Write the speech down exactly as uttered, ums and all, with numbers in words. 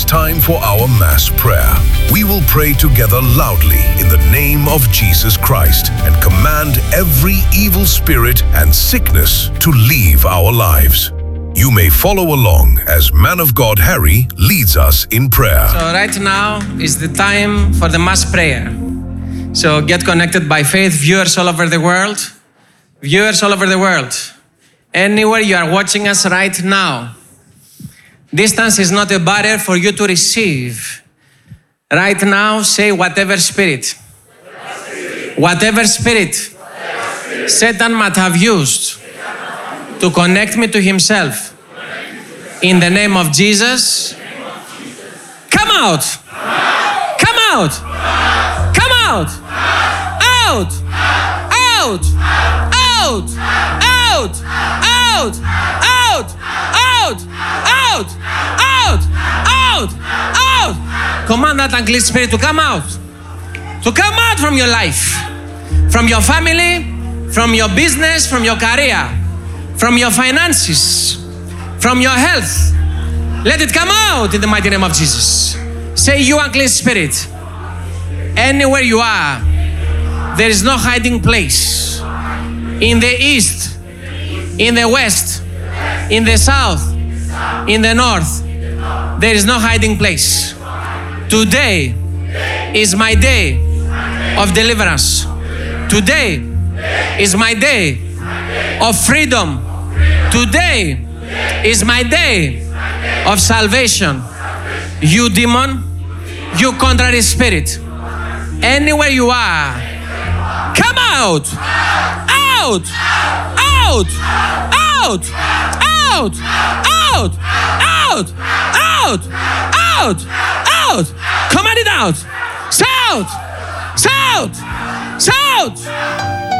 time for our Mass prayer. We will pray together loudly in the name of Jesus Christ and command every evil spirit and sickness to leave our lives. You may follow along as Man of God Harry leads us in prayer. So right now is the time for the Mass prayer. So get connected by faith, viewers all over the world. Viewers all over the world. Anywhere you are watching us right now. Distance is not a barrier for you to receive. Right now, say whatever spirit, whatever spirit Satan might have used to connect me to himself. In the name of Jesus, come out, come out, come out, out, out, out, out, out, out, out, out, out, out, out. Command that unclean spirit to come out, to come out from your life, from your family, from your business, from your career, from your finances, from your health. Let it come out in the mighty name of Jesus. Say, you unclean spirit, anywhere you are, there is no hiding place. In the east, in the west, in the south, in the north, there is no hiding place. Today is my day of deliverance. Today is my day of freedom. Today is my day of salvation. You demon, you contrary spirit, anywhere you are, come out, out, out, out, out, out, out, out, out, out. Command it out. Shout, shout, shout.